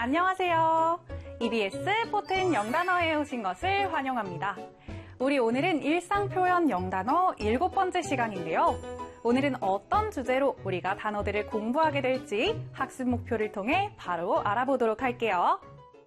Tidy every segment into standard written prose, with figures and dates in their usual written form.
안녕하세요. EBS 포텐 영단어에 오신 것을 환영합니다. 우리 오늘은 일상표현 영단어 7번째 시간인데요. 오늘은 어떤 주제로 우리가 단어들을 공부하게 될지 학습 목표를 통해 바로 알아보도록 할게요.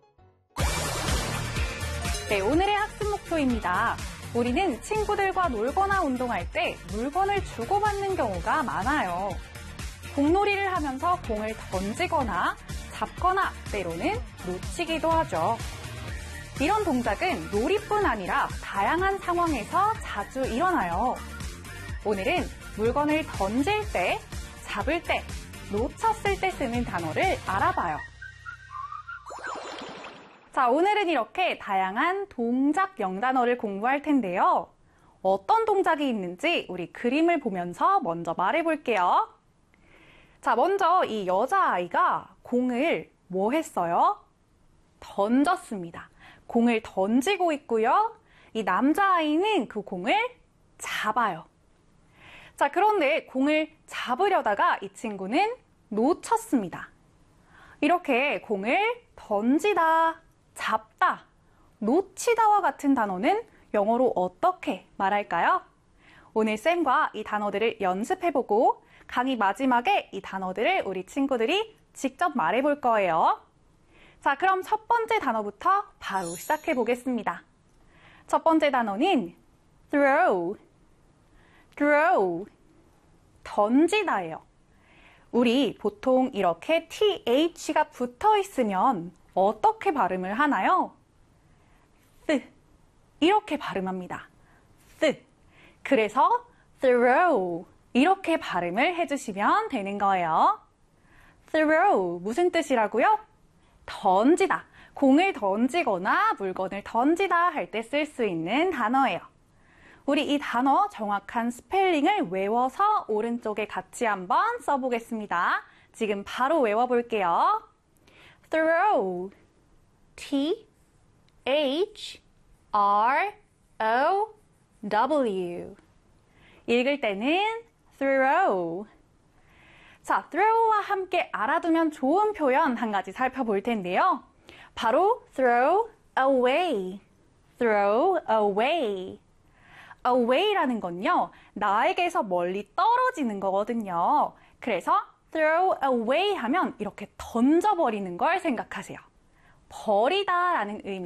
네, 오늘의 학습 목표입니다. 우리는 친구들과 놀거나 운동할 때 물건을 주고받는 경우가 많아요. 공놀이를 하면서 공을 던지거나 잡거나 때로는 놓치기도 하죠. 이런 동작은 놀이뿐 아니라 다양한 상황에서 자주 일어나요. 오늘은 물건을 던질 때, 잡을 때, 놓쳤을 때 쓰는 단어를 알아봐요. 자, 오늘은 이렇게 다양한 동작 영단어를 공부할 텐데요. 어떤 동작이 있는지 우리 그림을 보면서 먼저 말해볼게요. 자, 먼저 이 여자아이가 공을 뭐 했어요? 던졌습니다. 공을 던지고 있고요. 이 남자아이는 그 공을 잡아요. 자, 그런데 공을 잡으려다가 이 친구는 놓쳤습니다. 이렇게 공을 던지다, 잡다, 놓치다와 같은 단어는 영어로 어떻게 말할까요? 오늘 쌤과 이 단어들을 연습해보고 강의 마지막에 이 단어들을 우리 친구들이 직접 말해볼 거예요. 자, 그럼 첫 번째 단어부터 바로 시작해 보겠습니다. 첫 번째 단어는 throw, 던지다예요. 우리 보통 이렇게 th가 붙어 있으면 어떻게 발음을 하나요? 이렇게 발음합니다. 그래서 throw 이렇게 발음을 해주시면 되는 거예요. throw 무슨 뜻이라고요? 던지다. 공을 던지거나 물건을 던지다 할 때 쓸 수 있는 단어예요. 우리 이 단어 정확한 스펠링을 외워서 오른쪽에 같이 한번 써보겠습니다. 지금 바로 외워볼게요. throw T-H-R-O-W 읽을 때는 throw. 자, throw와 함께 알아두면 좋은 표현 한 가지 살펴볼 텐데요. 바로 throw away. away라는 건요, 나에게서 멀리 떨어지는 거거든요. 그래서 throw away 하면 이렇게 던져버리는 걸 생각하세요. 버리다 라는 의미.